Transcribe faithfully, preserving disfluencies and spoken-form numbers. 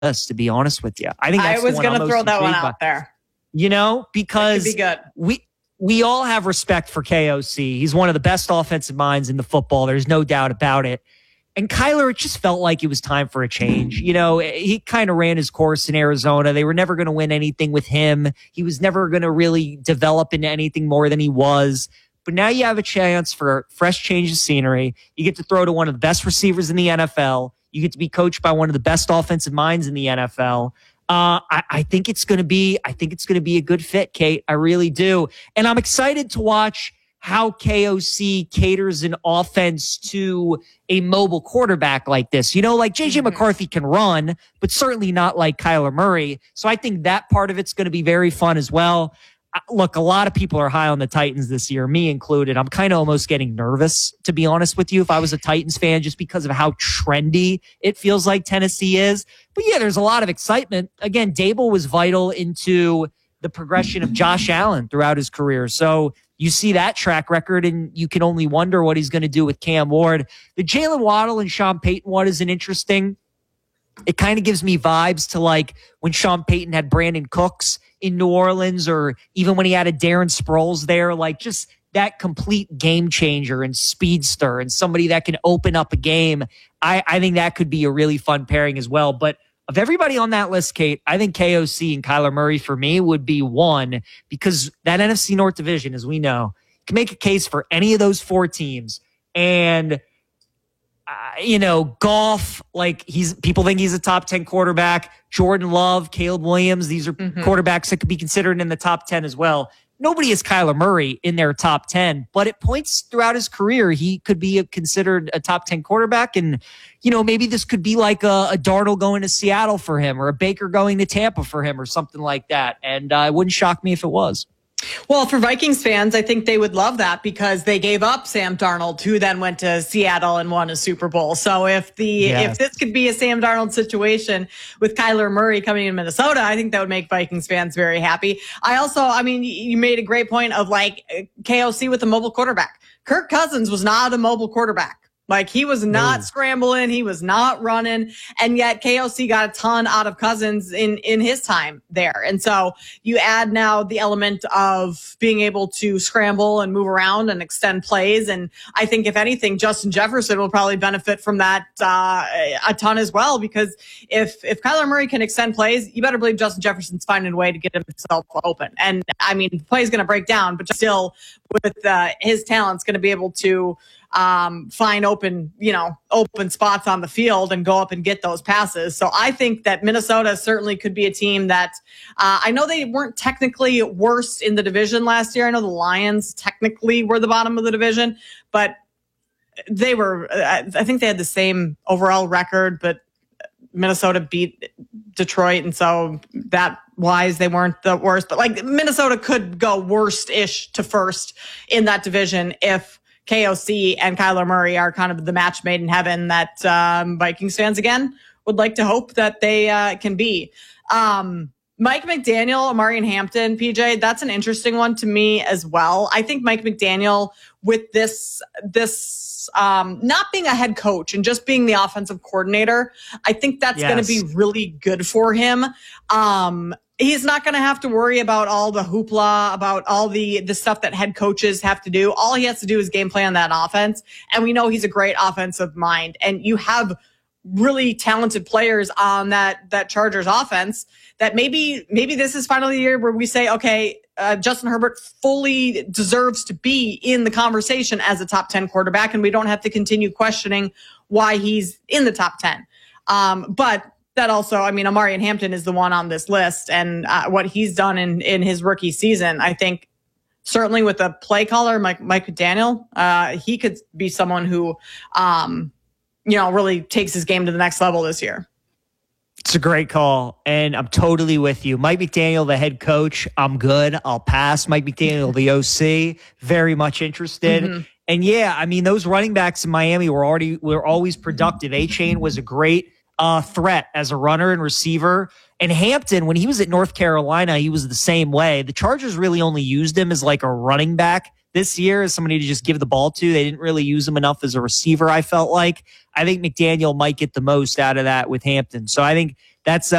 list, to be honest with you. I think that's I was going to throw that one out by. there. You know, because be good. we we all have respect for K O C. He's one of the best offensive minds in the football. There's no doubt about it. And Kyler, it just felt like it was time for a change. You know, he kind of ran his course in Arizona. They were never going to win anything with him. He was never going to really develop into anything more than he was. But now you have a chance for a fresh change of scenery. You get to throw to one of the best receivers in the N F L. You get to be coached by one of the best offensive minds in the N F L. Uh, I, I think it's going to be, I think it's going to be a good fit, Kate. I really do. And I'm excited to watch how K O C caters an offense to a mobile quarterback like this. You know, like J J mm-hmm. McCarthy can run, but certainly not like Kyler Murray. So I think that part of it's going to be very fun as well. Look, a lot of people are high on the Titans this year, me included. I'm kind of almost getting nervous, to be honest with you, if I was a Titans fan, just because of how trendy it feels like Tennessee is. But yeah, there's a lot of excitement. Again, Dable was vital into the progression of Josh Allen throughout his career. So you see that track record, and you can only wonder what he's going to do with Cam Ward. The Jalen Waddle and Sean Payton one is an interesting. It kind of gives me vibes to like when Sean Payton had Brandon Cooks in New Orleans, or even when he had a Darren Sproles there, like just that complete game changer and speedster and somebody that can open up a game. I, I think that could be a really fun pairing as well. But of everybody on that list, Kate, I think K O C and Kyler Murray for me would be one, because that N F C North division, as we know, can make a case for any of those four teams. And Uh, you know, Goff, like he's people think he's a top ten quarterback. Jordan Love, Caleb Williams, these are mm-hmm. quarterbacks that could be considered in the top ten as well. Nobody is Kyler Murray in their top ten, but it points throughout his career he could be a, considered a top ten quarterback. And, you know, maybe this could be like a, a Darnold going to Seattle for him, or a Baker going to Tampa for him, or something like that. And uh, it wouldn't shock me if it was. Well, for Vikings fans, I think they would love that, because they gave up Sam Darnold, who then went to Seattle and won a Super Bowl. So if the yes. if this could be a Sam Darnold situation with Kyler Murray coming in Minnesota, I think that would make Vikings fans very happy. I also, I mean, you made a great point of like K O C with a mobile quarterback. Kirk Cousins was not a mobile quarterback. Like, he was not no. scrambling. He was not running. And yet K O C got a ton out of Cousins in, in his time there. And so you add now the element of being able to scramble and move around and extend plays. And I think, if anything, Justin Jefferson will probably benefit from that uh, a ton as well, because if, if Kyler Murray can extend plays, you better believe Justin Jefferson's finding a way to get himself open. And I mean, the play's going to break down, but still with uh, his talent's going to be able to um, find open, you know, open spots on the field and go up and get those passes. So I think that Minnesota certainly could be a team that, uh, I know they weren't technically worst in the division last year. I know the Lions technically were the bottom of the division, but they were, I think they had the same overall record, but Minnesota beat Detroit. And so that wise, they weren't the worst, but like Minnesota could go worst-ish to first in that division if K O C and Kyler Murray are kind of the match made in heaven that um, Vikings fans, again, would like to hope that they uh, can be. Um, Mike McDaniel, Omarion Hampton, P J, that's an interesting one to me as well. I think Mike McDaniel, with this, this um, not being a head coach and just being the offensive coordinator, I think that's yes. going to be really good for him. Um, He's not going to have to worry about all the hoopla, about all the, the stuff that head coaches have to do. All he has to do is game plan that offense. And we know he's a great offensive mind. And you have really talented players on that, that Chargers offense that maybe, maybe this is finally the year where we say, okay, uh, Justin Herbert fully deserves to be in the conversation as a top ten quarterback. And we don't have to continue questioning why he's in the top ten. Um, but that also, I mean, Omarion Hampton is the one on this list, and uh, what he's done in, in his rookie season, I think certainly with the play caller, Mike, Mike McDaniel, uh, he could be someone who, um, you know, really takes his game to the next level this year. It's a great call, and I'm totally with you. Mike McDaniel, the head coach, I'm good. I'll pass. Mike McDaniel, the O C, very much interested. Mm-hmm. And yeah, I mean, those running backs in Miami were already were always productive. A-Chain was a great Uh, threat as a runner and receiver. And Hampton, when he was at North Carolina, he was the same way. The Chargers really only used him as like a running back this year as somebody to just give the ball to. They didn't really use him enough as a receiver, I felt like. I think McDaniel might get the most out of that with Hampton. So I think that's uh,